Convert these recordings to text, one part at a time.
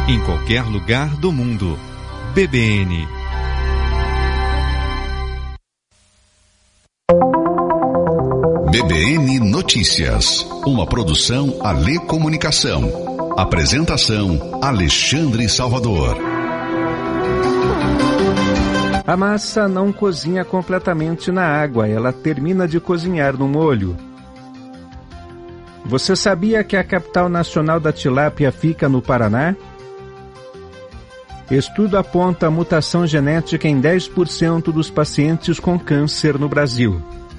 em qualquer lugar do mundo. BBN. BBN Notícias, uma produção Alê Comunicação. Apresentação Alexandre Salvador. A massa não cozinha completamente na água, ela termina de cozinhar no molho. Você sabia que a capital nacional da tilápia fica no Paraná? Estudo aponta a mutação genética em 10% dos pacientes com câncer no Brasil.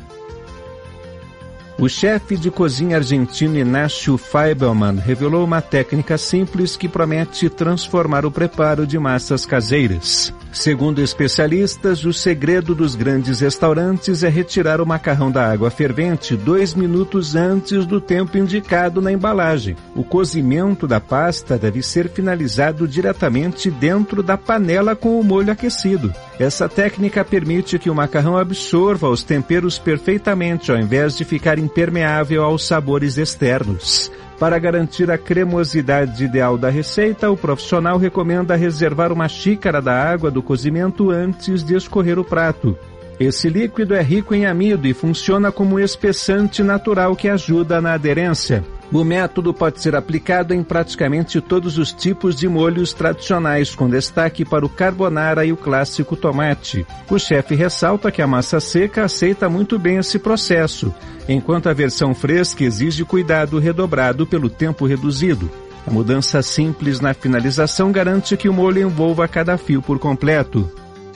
O chefe de cozinha argentino Inácio Feibelman revelou uma técnica simples que promete transformar o preparo de massas caseiras. Segundo especialistas, o segredo dos grandes restaurantes é retirar o macarrão da água fervente 2 minutos antes do tempo indicado na embalagem. O cozimento da pasta deve ser finalizado diretamente dentro da panela com o molho aquecido. Essa técnica permite que o macarrão absorva os temperos perfeitamente, ao invés de ficar impermeável aos sabores externos. Para garantir a cremosidade ideal da receita, o profissional recomenda reservar uma xícara da água do cozimento antes de escorrer o prato. Esse líquido é rico em amido e funciona como um espessante natural que ajuda na aderência. O método pode ser aplicado em praticamente todos os tipos de molhos tradicionais, com destaque para o carbonara e o clássico tomate. O chefe ressalta que a massa seca aceita muito bem esse processo, enquanto a versão fresca exige cuidado redobrado pelo tempo reduzido. A mudança simples na finalização garante que o molho envolva cada fio por completo.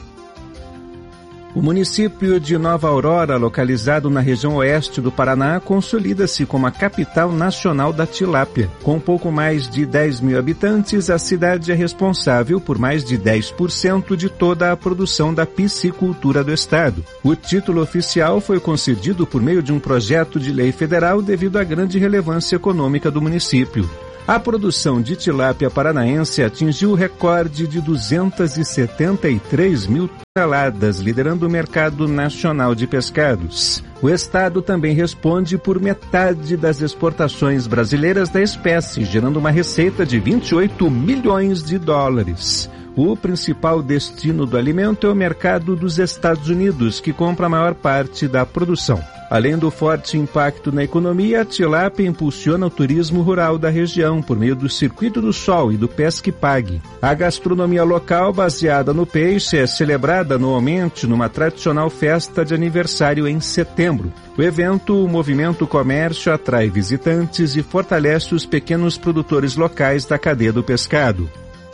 O município de Nova Aurora, localizado na região oeste do Paraná, consolida-se como a capital nacional da tilápia. Com pouco mais de 10 mil habitantes, a cidade é responsável por mais de 10% de toda a produção da piscicultura do estado. O título oficial foi concedido por meio de um projeto de lei federal devido à grande relevância econômica do município. A produção de tilápia paranaense atingiu o recorde de 273 mil toneladas, liderando o mercado nacional de pescados. O estado também responde por metade das exportações brasileiras da espécie, gerando uma receita de 28 milhões de dólares. O principal destino do alimento é o mercado dos Estados Unidos, que compra a maior parte da produção. Além do forte impacto na economia, a tilápia impulsiona o turismo rural da região por meio do Circuito do Sol e do Pesque Pague. A gastronomia local, baseada no peixe, é celebrada anualmente numa tradicional festa de aniversário em setembro. O evento, o Movimento Comércio, atrai visitantes e fortalece os pequenos produtores locais da cadeia do pescado.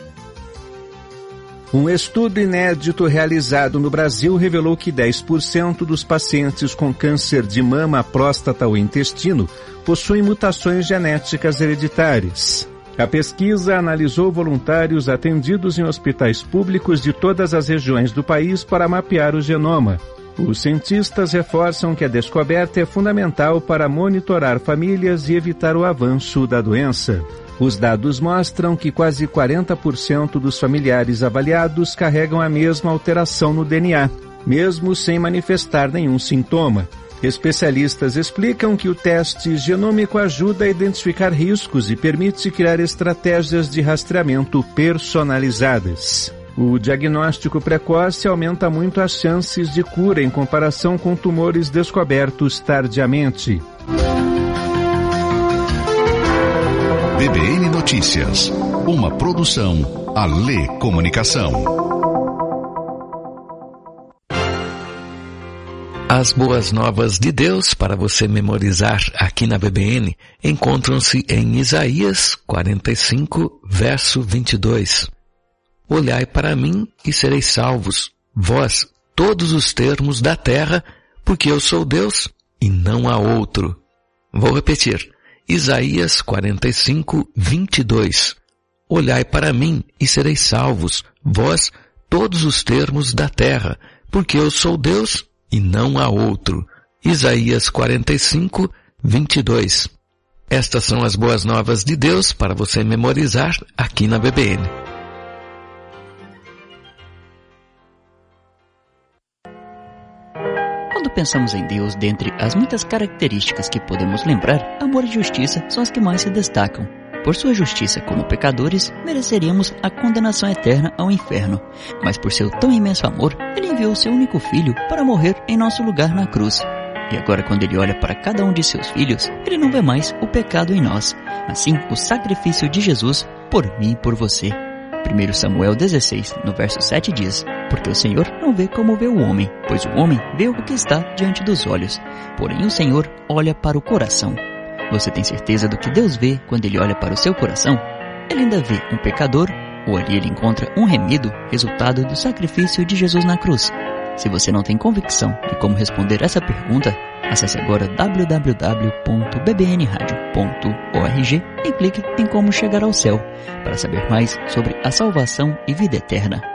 Um estudo inédito realizado no Brasil revelou que 10% dos pacientes com câncer de mama, próstata ou intestino possuem mutações genéticas hereditárias. A pesquisa analisou voluntários atendidos em hospitais públicos de todas as regiões do país para mapear o genoma. Os cientistas reforçam que a descoberta é fundamental para monitorar famílias e evitar o avanço da doença. Os dados mostram que quase 40% dos familiares avaliados carregam a mesma alteração no DNA, mesmo sem manifestar nenhum sintoma. Especialistas explicam que o teste genômico ajuda a identificar riscos e permite criar estratégias de rastreamento personalizadas. O diagnóstico precoce aumenta muito as chances de cura em comparação com tumores descobertos tardiamente. BBN Notícias, uma produção Alê Comunicação. As boas novas de Deus para você memorizar aqui na BBN encontram-se em Isaías 45, verso 22. Olhai para mim e sereis salvos, vós, todos os termos da terra, porque eu sou Deus e não há outro. Vou repetir. Isaías 45, 22. Olhai para mim e sereis salvos, vós, todos os termos da terra, porque eu sou Deus e não há outro. Isaías 45, 22. Estas são as boas novas de Deus para você memorizar aqui na BBN. Quando pensamos em Deus, dentre as muitas características que podemos lembrar, amor e justiça são as que mais se destacam. Por sua justiça como pecadores, mereceríamos a condenação eterna ao inferno. Mas por seu tão imenso amor, Ele enviou seu único filho para morrer em nosso lugar na cruz. E agora, quando Ele olha para cada um de seus filhos, Ele não vê mais o pecado em nós. Assim, o sacrifício de Jesus por mim e por você. 1 Samuel 16, no verso 7 diz: porque o Senhor não vê como vê o homem, pois o homem vê o que está diante dos olhos. Porém o Senhor olha para o coração. Você tem certeza do que Deus vê quando Ele olha para o seu coração? Ele ainda vê um pecador, ou ali Ele encontra um remido, resultado do sacrifício de Jesus na cruz? Se você não tem convicção de como responder essa pergunta, acesse agora www.bbnradio.org e clique em Como Chegar ao Céu, para saber mais sobre a salvação e vida eterna.